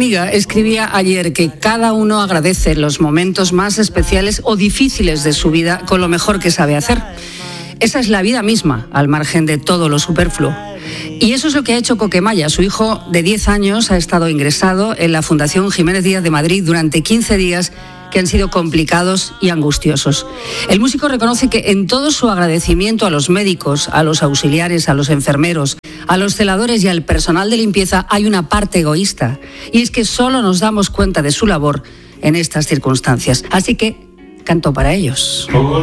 amiga escribía ayer que cada uno agradece los momentos más especiales o difíciles de su vida con lo mejor que sabe hacer. Esa es la vida misma, al margen de todo lo superfluo. Y eso es lo que ha hecho Coquemaya. Su hijo de 10 años ha estado ingresado en la Fundación Jiménez Díaz de Madrid durante 15 días que han sido complicados y angustiosos. El músico reconoce que en todo su agradecimiento a los médicos, a los auxiliares, a los enfermeros, a los celadores y al personal de limpieza hay una parte egoísta. Y es que solo nos damos cuenta de su labor en estas circunstancias. Así que canto para ellos.